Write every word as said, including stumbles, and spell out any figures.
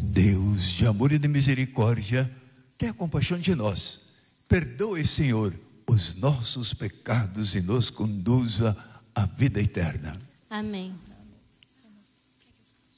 Deus de amor e de misericórdia, tenha compaixão de nós. Perdoe, Senhor, os nossos pecados e nos conduza à vida eterna. Amém.